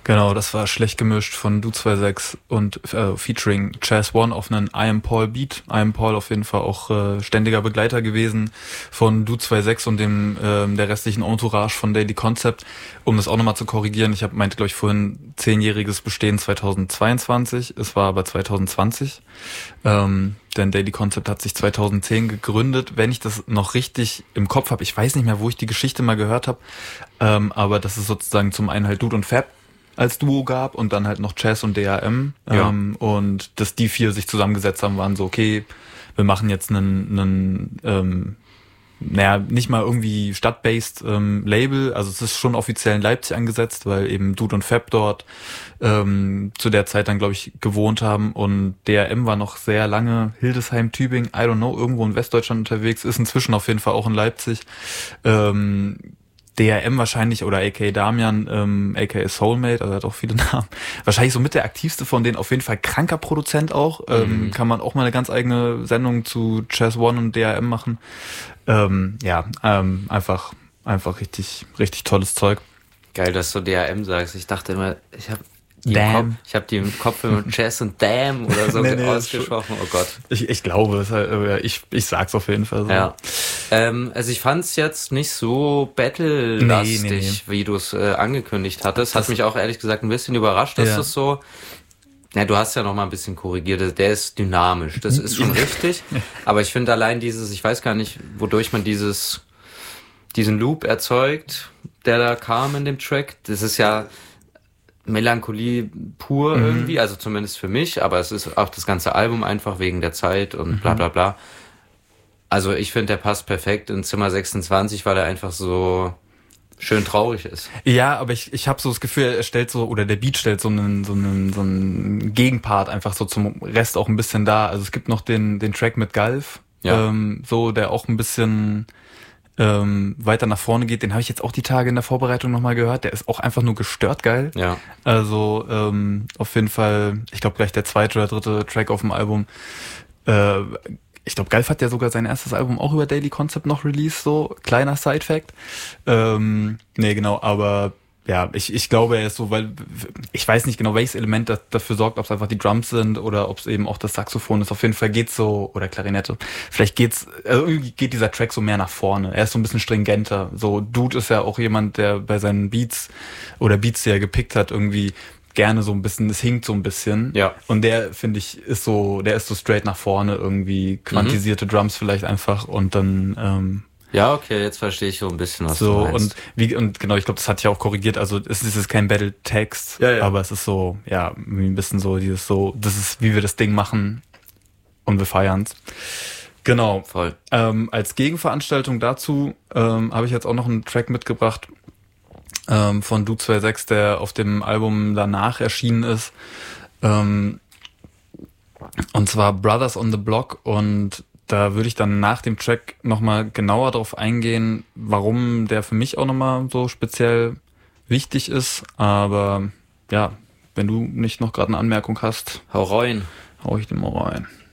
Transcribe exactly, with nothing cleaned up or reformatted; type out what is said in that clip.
Genau, das war schlecht gemischt von Du zwei sechs und äh, featuring Chaz One auf einen I Am Paul Beat. I Am Paul auf jeden Fall auch äh, ständiger Begleiter gewesen von Du zwei sechs und dem ähm, der restlichen Entourage von Daily Concept. Um das auch nochmal zu korrigieren, ich hab, meinte, glaube ich, vorhin zehnjähriges Bestehen zweitausendzweiundzwanzig, es war aber zweitausendzwanzig. Ähm, denn Daily Concept hat sich zweitausendzehn gegründet, wenn ich das noch richtig im Kopf habe. Ich weiß nicht mehr, wo ich die Geschichte mal gehört habe, ähm, aber das ist sozusagen zum einen halt Dude und Fab als Duo gab und dann halt noch Chaz und D A M. Ja. Ähm, und dass die vier sich zusammengesetzt haben, waren so, okay, wir machen jetzt einen, einen ähm, naja, nicht mal irgendwie stadtbased ähm, Label, also es ist schon offiziell in Leipzig angesetzt, weil eben Dude und Fab dort ähm, zu der Zeit dann, glaube ich, gewohnt haben und D A M war noch sehr lange Hildesheim, Tübingen, I don't know, irgendwo in Westdeutschland unterwegs, ist inzwischen auf jeden Fall auch in Leipzig. Ähm, D A M wahrscheinlich oder A K A Damian, ähm, A K A Soulmate, also hat auch viele Namen. Wahrscheinlich so mit der aktivste von denen, auf jeden Fall kranker Produzent auch. Ähm, Mhm. kann man auch mal eine ganz eigene Sendung zu Chaz One und D A M machen. Ähm, ja, ähm, einfach, einfach richtig, richtig tolles Zeug. Geil, dass du D A M sagst. Ich dachte immer, ich habe die, Damn. im Kopf- ich hab die im Kopf mit Chaz und Damn oder so Nee, nee, das ausgesprochen. Oh Gott. Ich, ich glaube, es, äh, ich, ich sag's auf jeden Fall so. Ja. Ähm, also ich fand's jetzt nicht so battle-lastig, Nee, nee, nee. wie du es äh, angekündigt hattest. Hat Das- mich auch ehrlich gesagt ein bisschen überrascht, dass Ja. das so... Ja, du hast ja noch mal ein bisschen korrigiert. Der ist dynamisch. Das ist schon richtig. Aber ich finde allein dieses, ich weiß gar nicht, wodurch man dieses, diesen Loop erzeugt, der da kam in dem Track. Das ist ja Melancholie pur Mhm. irgendwie, also zumindest für mich. Aber es ist auch das ganze Album einfach wegen der Zeit und bla bla bla. Also ich finde, der passt perfekt in Zimmer sechsundzwanzig, weil er einfach so schön traurig ist. Ja, aber ich, ich habe so das Gefühl, er stellt so, oder der Beat stellt so einen, so einen, so einen Gegenpart einfach so zum Rest auch ein bisschen dar. Also es gibt noch den, den Track mit Galf, Ja. ähm, so, der auch ein bisschen ähm, weiter nach vorne geht. Den habe ich jetzt auch die Tage in der Vorbereitung nochmal gehört. Der ist auch einfach nur gestört geil. Ja. Also ähm, auf jeden Fall, ich glaube gleich der zweite oder dritte Track auf dem Album. Äh, ich glaube, Galf hat ja sogar sein erstes Album auch über Daily Concept noch released, so kleiner Side-Fact. Ähm, nee, genau, aber ja, ich, ich glaube, er ist so, weil ich weiß nicht genau, welches Element das dafür sorgt, ob es einfach die Drums sind oder ob es eben auch das Saxophon ist. Auf jeden Fall geht's so, oder Klarinette. Vielleicht geht's, also irgendwie geht dieser Track so mehr nach vorne. Er ist so ein bisschen stringenter. So, Dude ist ja auch jemand, der bei seinen Beats oder Beats, die er gepickt hat, irgendwie gerne so ein bisschen, es hinkt so ein bisschen. Ja. Und der, finde ich, ist so, der ist so straight nach vorne irgendwie, quantisierte Mhm. Drums vielleicht einfach und dann, ähm, Ja, okay, jetzt verstehe ich so ein bisschen, was so du meinst. und wie und genau, ich glaube, das hat ja auch korrigiert. Also es ist jetzt kein Battle-Text, Ja, ja. aber es ist so, ja, irgendwie ein bisschen so dieses so, das ist, wie wir das Ding machen und wir feiern's. Genau. Voll. Ähm, als Gegenveranstaltung dazu ähm, habe ich jetzt auch noch einen Track mitgebracht ähm, von Du zwei sechs, der auf dem Album danach erschienen ist. Ähm, und zwar Brothers on the Block, und da würde ich dann nach dem Track nochmal genauer drauf eingehen, warum der für mich auch nochmal so speziell wichtig ist. Aber ja, wenn du nicht noch gerade eine Anmerkung hast, Hau rein. hau ich den mal rein.